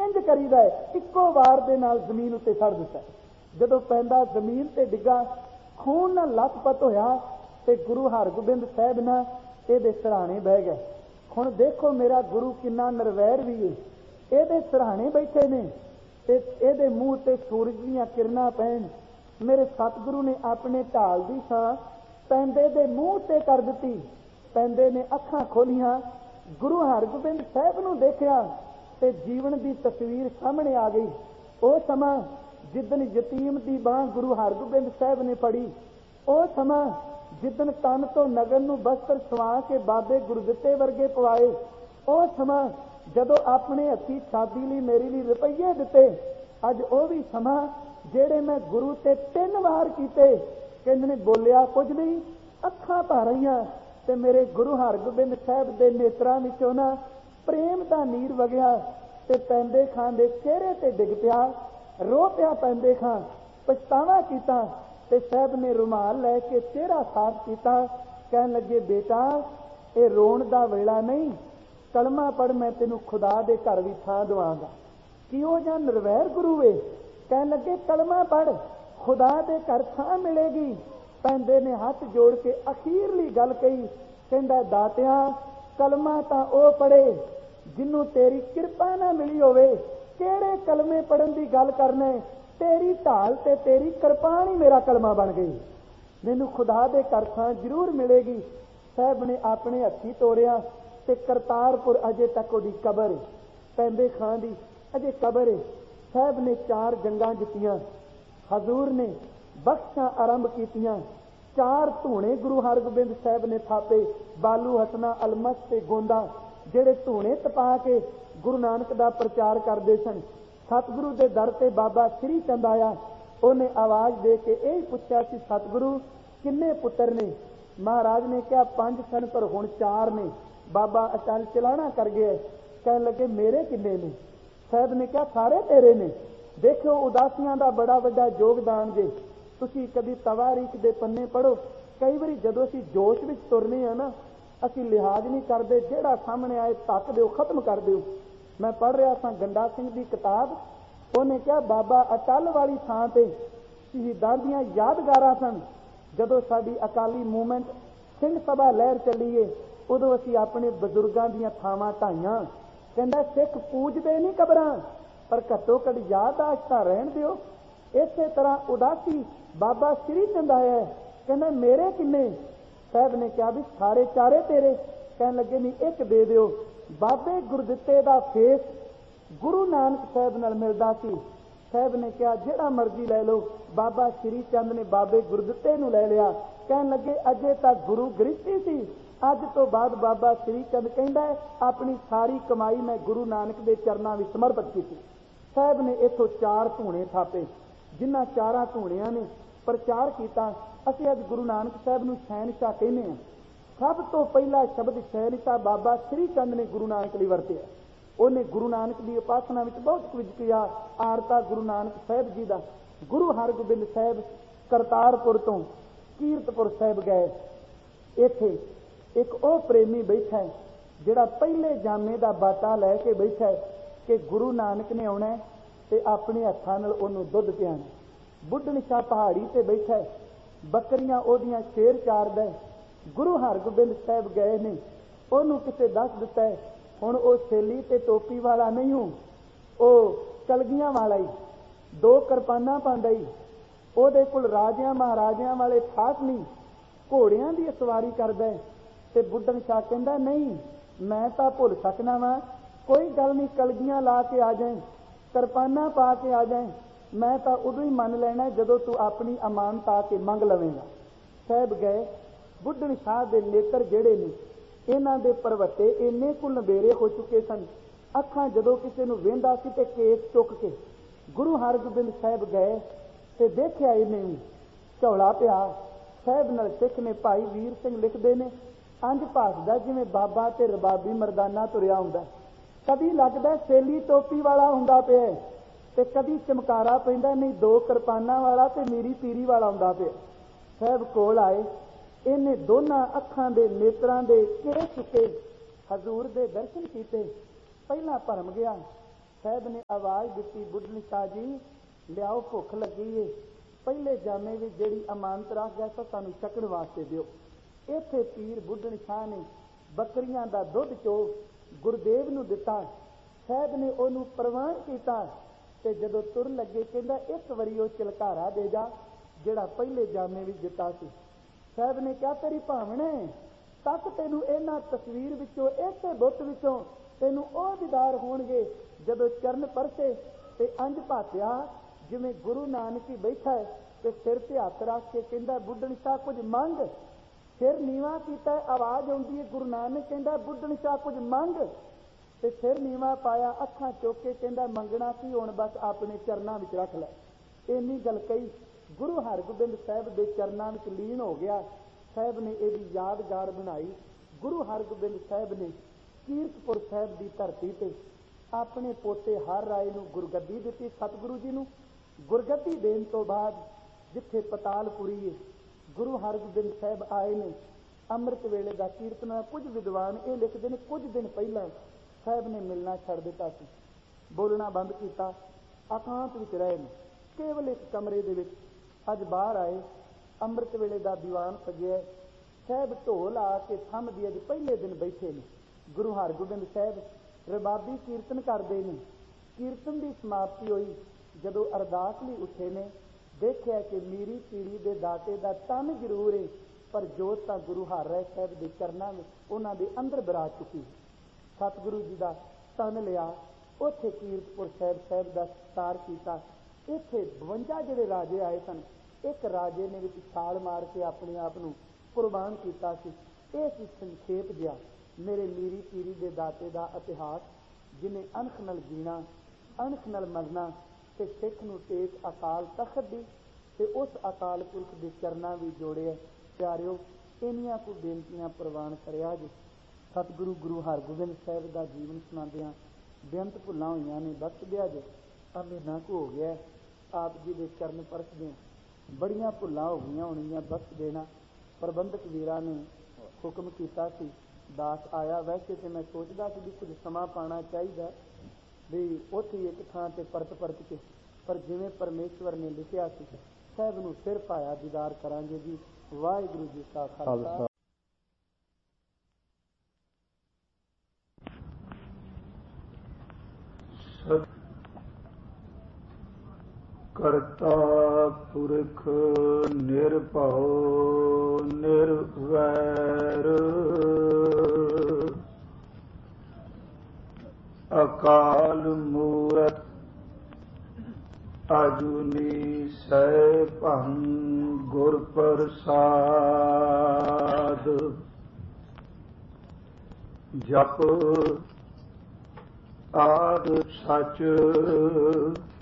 इंज करीदा है, इक्को वार दे नाल जमीन उत्ते सड़ दिता। जदों पैंदा जमीन ते डिग्गा, खून नाल लथपथ होया ते गुरु हरगोबिंद साहब ना इहदे सिरहाणे बह गए। हुण देखो मेरा गुरु किन्ना नरवैर भी है, इहदे सिरहाणे बैठे ने ते इहदे मूँह ते सूरज दीआं किरणां पैण। मेरे सतगुरु ने अपने ढाल दी छां पैंदे दे मूँह ते कर दित्ती। पैंदे ने अखां खोलियां, गुरु हरगोबिंद साहब नूं देखिया ते जीवन दी तस्वीर सामने आ गई। ਉਹ ਸਮਾਂ जिदन यतीम दी बांह गुरु हरगोबिंद साहब ने फड़ी, ਉਹ ਸਮਾਂ जिदन तन तो नगन नूं बस्तर सवा के बाबे गुरदित्ते वर्गे पवाए, ਉਹ समा जदों अपने हत्थी शादी लई मेरे लिए रुपये दिते। अज ਉਹ भी समा ਜਿਹੜੇ मैं गुरु ते 3 वार कीते। कहंदे ने बोलिया कुछ नहीं, अखां भर आईयां ते मेरे गुरु हरगोबिंद साहब दे नेत्रां विचों ना प्रेम दा नीर वगिया ते पैंदे खां दे चेहरे ते डिग पिया। रो पिया पैंदे खां, पछतावा कीता ते साहब ने रुमाल लैके चेहरा साफ कीता। कहन लगे बेटा ये रोण दा वेला नहीं, कलमा पढ़, मैं तेनू खुदा दे घर भी थां दवांगा। कि वो जां निर्वैर गुरु वे। कहन लगे कलमा पढ़, खुदा दे घर थां मिलेगी। पैंदे ने हाथ जोड़ के अखीरली गल कही, कहंदा दातिया कलमा तां ओ पढ़े जिन्नू तेरी किरपा ना मिली होवे। किहड़े कलमे पढ़न की गल करने, तेरी ढाल ते तेरी किरपान ही मेरा कलमा बन गई। मैनू खुदा दे घर थां जरूर मिलेगी। साहब ने अपने हत्थी तोड़िया ते करतारपुर अजे तक उहदी कबर है, पैंदे खां दी अजे कबर है। साहब ने 4 जंगां जित्तियां, हजूर ने बख्शां आरंभ कीतियां। 4 धूणे गुरु हरगोबिंद साहब ने थापे, बालू हसना अलमस ते गोंदा, ਜਿਹੜੇ ਧੂਣੇ तपा के गुरु नानक का प्रचार करते सन। सतगुरु के दर से बाबा श्री चंद आया, उन्हें आवाज दे के यही पूछा कि सतगुरु किन्ने पुत्र ने। महाराज ने कहा 5 सन पर हुण 4 ने। बाबा अचल चलाना कर गया। कह लगे मेरे किन्ने ने। साहब ने कहा सारे तेरे ने। देखो उदासियां का बड़ा वड्डा योगदान जे। तुसी कभी तवारीख दे पन्ने पढ़ो, कई बारी जदों असीं जोश विच तुरने आ ना, असीं लिहाज नहीं करते, जेड़ा सामने आए तक दो, खत्म कर दो। मैं पढ़ रहा था गंडा सिंह की किताब, उन्हें कहा बाबा अटल वाली थां ते शहीदां दीआं यादगारां सन। जदों साडी अकाली मूवमेंट सिंह सभा लहर चली है, उदों असीं अपने बजुर्गां दीआं थावां ढाईआं। कहंदा सिख पूजदे नहीं कबरां, पर घट्टो घट याददाश्त तां रहण दिओ। इसे तरह उदासी बाबा श्री चंद आया, कहंदा मेरे किन्ने। साहब ने कहा भी सारे 4 तेरे। कहने लगे नहीं एक दे दिओ। बाबे गुरदित्ते दा फेस गुरु नानक साहब नाल मिलदा सी। साहब ने कहा जेड़ा मर्जी लै लो। बाबा श्री चंद ने बाबे गुरदित्ते नूं लै लिया। कहने लगे अजे तक गुरु गृहस्थी सी, अज तो बाद बाबा श्री चंद कहंदा है अपनी सारी कमाई मैं गुरु नानक दे चरनां विच समर्पित कीती। साहब ने इथों 4 धूणे थापे, जिन्हां 4 धूणियां ने प्रचार किया। असीं अज गुरु नानक साहब नूं शहनशाह कहने हैं। सब तो पहला शब्द शहनशाह बाबा श्री चंद ने गुरु नानक लई वरतिया। उन्हें गुरु नानक की उपासना में बहुत कुछ किया। आरता गुरु नानक साहब जी का। गुरु हरगोबिंद साहब करतारपुर तो कीरतपुर साहब गए। इत्थे एक वो प्रेमी बैठा है जिहड़ा पहले जामे का बाटा लैके बैठा है कि गुरु नानक ने आना है ते अपने हत्थां नाल उहनूं दुध पिआना। बुढ़न शाह पहाड़ी ते बैठा है, बकरियां ओदियां शेर चारदा है। गुरु हरगोबिंद साहब गए ने, उहनूं किसे दस दिता है हुण वो छेली ते टोपी वाला नहीं हूँ, वो कलगियां वाला ही, 2 किरपानां पांदा ही। ਉਹਦੇ ਕੋਲ ਰਾਜਿਆਂ ਮਹਾਰਾਜਿਆਂ ਵਾਲੇ ਖਾਸ नहीं, घोड़ियां की सवारी करदा है। ते बुढ़न शाह कहंदा नहीं मैं तो भुल सकना वा, कोई गल नहीं, कलगियां ला के आ जाए, किरपानां पा के आ जाए, मैं तो उदों ही मन लेना जदों तू अपनी अमानत आके मंग लवेगा। साहब गए। बुढ़न शाह के नेत्र जेड़े ने इन्हां दे परवट्टे इन्ने कुल नबेरे हो चुके सन। अखां जदों किसी नूं वेंदा सी ते केस चुक के गुरु हरगोबिंद साहब गए ते देखिया इन्हें झौला पिया। साहब नाल सिख ने भाई वीर सिंह लिखते हैं अंज भासदा जिवें बाबा ते रबाबी मरदाना तुरिया हुंदा, कभी लगदा सेली टोपी वाला हुंदा पिया ते कभी चमकारा पैंदा, नहीं 2 किरपानां वाला ते मीरी पीरी वाला हुंदा पिया। साहब कोल आए, इन्हें दोनों अखां दे नेत्रां दे केस चुके, हजूर दे दर्शन कीते। पहला भरम गया। ਸਾਹਿਬ ਨੇ ਆਵਾਜ਼ ਦਿੱਤੀ, ਬੁੱਢਣ ਸ਼ਾਹ ਜੀ ਲਿਆਓ, ਭੁੱਖ ਲੱਗੀ ਏ, ਪਹਿਲੇ ਜਾਮੇ ਵਿੱਚ ਜਿਹੜੀ ਅਮਾਨਤ ਰੱਖ ਗਿਆ ਸੋ ਸਾਨੂੰ ਛਕਣ ਵਾਸਤੇ ਦਿਓ। ਇੱਥੇ ਪੀਰ ਬੁੱਢਣ ਸ਼ਾਹ ਨੇ ਬੱਕਰੀਆਂ ਦਾ ਦੁੱਧ ਚੋ ਗੁਰਦੇਵ ਨੂੰ ਦਿੱਤਾ। ਸਾਹਿਬ ਨੇ ਉਹਨੂੰ ਪ੍ਰਵਾਨ ਕੀਤਾ ਤੇ ਜਦੋਂ ਤੁਰਨ ਲੱਗੇ ਕਹਿੰਦਾ ਇੱਕ ਵਾਰੀ ਉਹ ਚਲਕਾਰਾ ਦੇ ਜਾ ਜਿਹੜਾ ਪਹਿਲੇ ਜਾਮੇ ਵਿੱਚ ਦਿੱਤਾ ਸੀ। ਸਾਹਿਬ ਨੇ ਕਿਹਾ ਤੇਰੀ ਭਾਵਨੇ ਤੱਕ ਤੈਨੂੰ ਇਹਨਾਂ ਤਸਵੀਰ ਵਿੱਚੋਂ ਇਸੇ ਬੁੱਤ ਵਿੱਚੋਂ ਤੈਨੂੰ ਉਹ ਦੀਦਾਰ ਹੋਣਗੇ ਜਦੋਂ ਚਰਨ ਪਰਸੇ ਤੇ ਅੰਜ ਭਾਤਿਆ ਜਿਵੇਂ ਗੁਰੂ ਨਾਨਕ ਹੀ ਬੈਠਾ ਤੇ ਸਿਰ ਤੇ ਹੱਥ ਰੱਖ ਕੇ ਕਹਿੰਦਾ ਬੁੱਢਣ ਸ਼ਾਹ ਕੁਝ ਮੰਗ। ਸਿਰ ਨੀਵਾਂ ਕੀਤਾ, ਆਵਾਜ਼ ਆਉਂਦੀ ਹੈ ਗੁਰੂ ਨਾਨਕ ਕਹਿੰਦਾ ਬੁੱਢਣ ਸ਼ਾਹ ਕੁਝ ਮੰਗ, ਤੇ ਸਿਰ ਨੀਵਾਂ ਪਾਇਆ, ਅੱਖਾਂ ਚੁੱਕ ਕੇ ਕਹਿੰਦਾ ਮੰਗਣਾ ਸੀ ਹੁਣ ਬਸ ਆਪਣੇ ਚਰਨਾਂ ਵਿੱਚ ਰੱਖ ਲੈ। ਇੰਨੀ ਗੱਲ ਕਹੀ, ਗੁਰੂ ਹਰਗੋਬਿੰਦ ਸਾਹਿਬ ਦੇ ਚਰਨਾਂ ਵਿੱਚ ਲੀਨ ਹੋ ਗਿਆ। ਸਾਹਿਬ ਨੇ ਇਹਦੀ ਯਾਦਗਾਰ ਬਣਾਈ। ਗੁਰੂ ਹਰਗੋਬਿੰਦ ਸਾਹਿਬ ਨੇ ਕੀਰਤਪੁਰ ਸਾਹਿਬ ਦੀ ਧਰਤੀ ਤੇ ਆਪਣੇ ਪੋਤੇ ਹਰ ਰਾਏ ਨੂੰ ਗੁਰਗੱਦੀ ਦਿੱਤੀ। ਸਤਿਗੁਰੂ ਜੀ ਨੂੰ ਗੁਰਗੱਦੀ ਦੇਣ ਤੋਂ ਬਾਅਦ ਜਿੱਥੇ ਪਤਾਲਪੁਰੀ ਗੁਰੂ ਹਰਗੋਬਿੰਦ ਸਾਹਿਬ ਆਏ ਨੇ, ਅੰਮ੍ਰਿਤ ਵੇਲੇ ਦਾ ਕੀਰਤਨ। ਕੁਝ ਵਿਦਵਾਨ ਇਹ ਲਿਖਦੇ ਨੇ ਕੁਝ ਦਿਨ ਪਹਿਲਾਂ ਸਾਹਿਬ ਨੇ ਮਿਲਣਾ ਛੱਡ ਦਿੱਤਾ ਸੀ, ਬੋਲਣਾ ਬੰਦ ਕੀਤਾ, ਇਕਾਂਤ ਵਿੱਚ ਰਹੇ ਨੇ, ਕੇਵਲ ਇੱਕ ਕਮਰੇ ਦੇ ਵਿੱਚ। ਅੱਜ ਬਾਹਰ ਆਏ, ਅੰਮ੍ਰਿਤ ਵੇਲੇ ਦਾ ਦੀਵਾਨ ਸਜਿਆ, ਸਾਹਿਬ ਢੋਲ ਆ ਕੇ ਥੰਮਦੀ ਅੱਜ ਪਹਿਲੇ ਦਿਨ ਬੈਠੇ ਨੇ। ਗੁਰੂ ਹਰਗੋਬਿੰਦ ਸਾਹਿਬ ਰਬਾਬੀ ਕੀਰਤਨ ਕਰਦੇ ਨੇ। ਕੀਰਤਨ ਦੀ ਸਮਾਪਤੀ ਹੋਈ, ਜਦੋਂ ਅਰਦਾਸ ਲਈ ਉੱਠੇ ਨੇ, ਦੇਖਿਆ ਕਿ ਮੀਰੀ ਪੀੜੀ ਦੇ ਦਾਤੇ ਦਾ ਤਨ ਜ਼ਰੂਰ ਹੈ ਪਰ ਜੋਤ ਤਾਂ ਗੁਰੂ ਹਰ ਰਾਏ ਸਾਹਿਬ ਦੇ ਚਰਨਾਂ ਵਿੱਚ ਉਹਨਾਂ ਦੇ ਅੰਦਰ ਬਿਰਾਜ ਚੁੱਕੀ। ਸਤਿਗੁਰੂ ਜੀ ਦਾ ਤਨ ਲਿਆ, ਉੱਥੇ ਕੀਰਤਪੁਰ ਸਾਹਿਬ ਦਾ ਸਤਿਕਾਰ ਕੀਤਾ। ਇੱਥੇ 52 ਜਿਹੜੇ ਰਾਜੇ ਆਏ ਸਨ, ਇੱਕ ਰਾਜੇ ਨੇ ਵਿੱਚ ਛਾਲ ਮਾਰ ਕੇ ਆਪਣੇ ਆਪ ਨੂੰ ਕੁਰਬਾਨ ਕੀਤਾ ਸੀ। ਇਹ ਸੀ ਸੰਖੇਪ ਜਿਹਾ ਮੇਰੇ ਮੀਰੀ ਪੀਰੀ ਦੇ ਦਾਤੇ ਦਾ ਇਤਿਹਾਸ, ਜਿਹਨੇ ਅਣਖ ਨਾਲ ਜੀਣਾ, ਅਣਖ ਨਾਲ ਮਰਨਾ ਤੇ ਸਿੱਖ ਨੂੰ ਟੇਕ ਅਕਾਲ ਤਖਤ ਦੀ ਤੇ ਉਸ ਅਕਾਲ ਪੁਰਖ ਦੇ ਚਰਨਾਂ ਵੀ ਜੋੜਿਆ। ਪਿਆਰਿਓ, ਇੰਨੀਆਂ ਕੁ ਬੇਨਤੀਆਂ ਪ੍ਰਵਾਨ ਕਰਿਆ ਜੀ। ਸਤਿਗੁਰੂ ਗੁਰੂ ਹਰਗੋਬਿੰਦ ਸਾਹਿਬ ਦਾ ਜੀਵਨ ਸੁਣਾਉਂਦਿਆਂ ਬੇਅੰਤ ਭੁੱਲਾਂ ਹੋਈਆਂ ਨੇ, ਬਖਸ਼ ਦਿਆ ਜੇ। ਮਹੀਨਾ ਕੁ ਹੋ ਗਿਆ ਆਪ ਜੀ ਦੇ ਚਰਨ ਪਰਸਦੇ, ਬੜੀਆਂ ਭੁੱਲਾਂ ਹੋ ਗਈਆਂ ਹੋਣੀਆਂ, ਬਖਸ਼ ਦੇਣਾ। ਪ੍ਰਬੰਧਕ ਵੀਰਾਂ ਨੇ ਹੁਕਮ ਕੀਤਾ ਸੀ, ਦਾਸ ਆਇਆ। ਵੈਸੇ ਤੇ ਮੈਂ ਸੋਚਦਾ ਸੀ ਵੀ ਕੁਝ ਸਮਾਂ ਪਾਉਣਾ ਚਾਹੀਦਾ ਵੀ ਉੱਥੇ ਇੱਕ ਥਾਂ ਤੇ ਪਰਤ ਕੇ, ਪਰ ਜਿਵੇਂ ਪਰਮੇਸ਼ਵਰ ਨੇ ਲਿਖਿਆ ਸੀ ਸਾਹਿਬ ਨੂੰ ਸਿਰ ਪਾਇਆ, ਦੀਦਾਰ ਕਰਾਂਗੇ ਜੀ। ਵਾਹਿਗੁਰੂ ਜੀ ਕਾ ਖਾਲਸਾ। ਕਰਤਾ ਪੁਰਖ ਨਿਰਭਉ ਨਿਰਵੈਰ, ਅਕਾਲ ਮੂਰਤ ਅਜੂਨੀ ਸੈਭੰ ਗੁਰ ਪ੍ਰਸਾਦ। ਜਪ ਆਦਿ ਸਚ